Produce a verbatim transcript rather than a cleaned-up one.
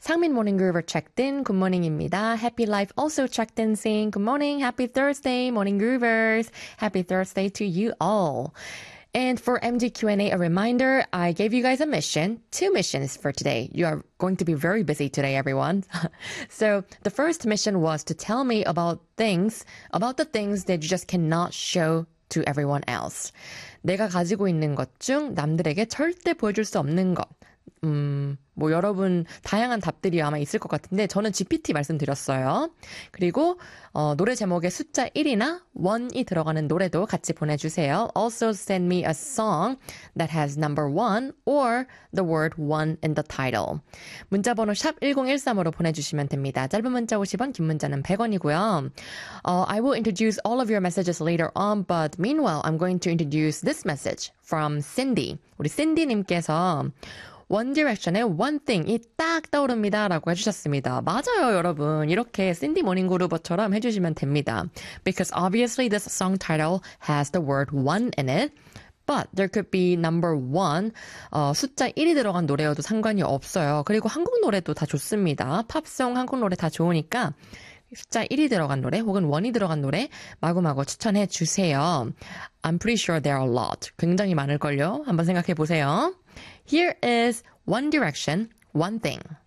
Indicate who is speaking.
Speaker 1: 상민 Morning Groover checked in. Good morning입니다. Happy Life also checked in saying good morning. Happy Thursday, Morning Groovers. Happy Thursday to you all. And for M G Q and A, a reminder, I gave you guys a mission, two missions for today. You are going to be very busy today, everyone. So the first mission was to tell me about things, about the things that you just cannot show to everyone else. 내가 가지고 있는 것 중 남들에게 절대 보여줄 수 없는 것. 음, 뭐 여러분 다양한 답들이 아마 있을 것 같은데 저는 지피티 말씀드렸어요. 그리고 어, 노래 제목에 숫자 일이나 일이 들어가는 노래도 같이 보내주세요. Also send me a song that has number one or the word one in the title. 문자번호 샵 일공일삼으로 보내주시면 됩니다. 짧은 문자 오십 원, 긴 문자는 백 원이고요. Uh, I will introduce all of your messages later on, but meanwhile I'm going to introduce this message from Cindy. 우리 Cindy님께서 One Direction의 One Thing이 딱 떠오릅니다 라고 해주셨습니다. 맞아요, 여러분. 이렇게 샌디 모닝그루버처럼 해주시면 됩니다. Because obviously this song title has the word one in it. But there could be number one. 어, 숫자 일이 들어간 노래여도 상관이 없어요. 그리고 한국 노래도 다 좋습니다. 팝송, 한국 노래 다 좋으니까 숫자 일이 들어간 노래 혹은 일이 들어간 노래 마구마구 추천해 주세요. I'm pretty sure there are a lot. 굉장히 많을걸요. 한번 생각해 보세요. Here is One Direction, One Thing.